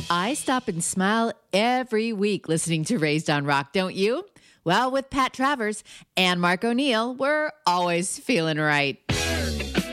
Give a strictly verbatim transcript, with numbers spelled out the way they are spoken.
I stop and smile every week listening to Raised on Rock, don't you? Well, with Pat Travers and Mark O'Neill, we're always feeling right.